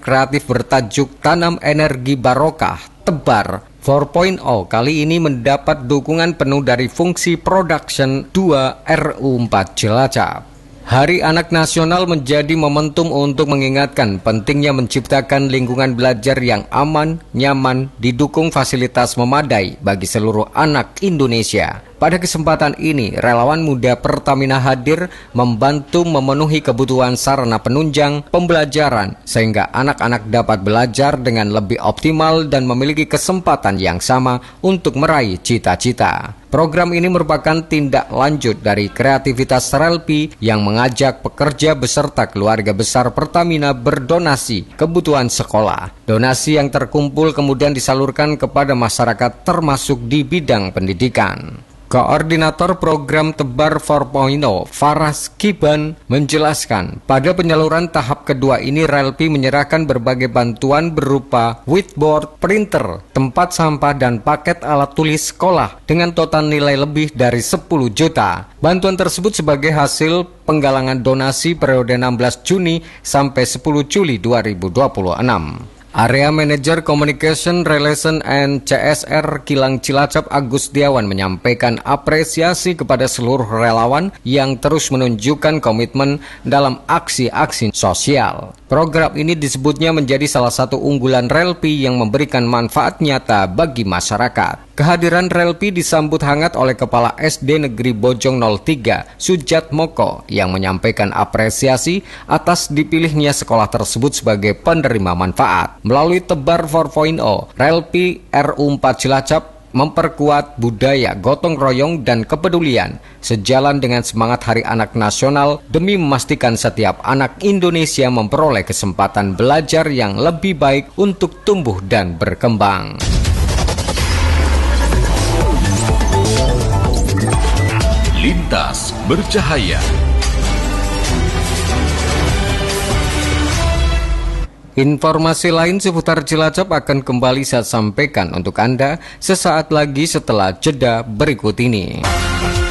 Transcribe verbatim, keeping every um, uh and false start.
kreatif bertajuk Tanam Energi Barokah Tebar empat titik nol kali ini mendapat dukungan penuh dari Fungsi Production dua R U empat Cilacap. Hari Anak Nasional menjadi momentum untuk mengingatkan pentingnya menciptakan lingkungan belajar yang aman, nyaman, didukung fasilitas memadai bagi seluruh anak Indonesia. Pada kesempatan ini, relawan muda Pertamina hadir membantu memenuhi kebutuhan sarana penunjang pembelajaran sehingga anak-anak dapat belajar dengan lebih optimal dan memiliki kesempatan yang sama untuk meraih cita-cita. Program ini merupakan tindak lanjut dari kreativitas Relpi yang mengajak pekerja beserta keluarga besar Pertamina berdonasi kebutuhan sekolah. Donasi yang terkumpul kemudian disalurkan kepada masyarakat termasuk di bidang pendidikan. Koordinator program Tebar empat titik nol, Faras Kiban, menjelaskan pada penyaluran tahap kedua ini Relpi menyerahkan berbagai bantuan berupa whiteboard, printer, tempat sampah, dan paket alat tulis sekolah dengan total nilai lebih dari sepuluh juta. Bantuan tersebut sebagai hasil penggalangan donasi periode enam belas Juni sampai sepuluh Juli dua ribu dua puluh enam. Area Manager Communication Relation and C S R Kilang Cilacap Agus Diawan menyampaikan apresiasi kepada seluruh relawan yang terus menunjukkan komitmen dalam aksi-aksi sosial. Program ini disebutnya menjadi salah satu unggulan Relpi yang memberikan manfaat nyata bagi masyarakat. Kehadiran Relpi disambut hangat oleh Kepala S D Negeri Bojong nol tiga, Sujat Moko, yang menyampaikan apresiasi atas dipilihnya sekolah tersebut sebagai penerima manfaat. Melalui Tebar empat titik nol, Relpi R U empat Cilacap memperkuat budaya gotong royong dan kepedulian sejalan dengan semangat Hari Anak Nasional demi memastikan setiap anak Indonesia memperoleh kesempatan belajar yang lebih baik untuk tumbuh dan berkembang. Lintas Bercahaya. Informasi lain seputar Cilacap akan kembali saya sampaikan untuk Anda sesaat lagi setelah jeda berikut ini.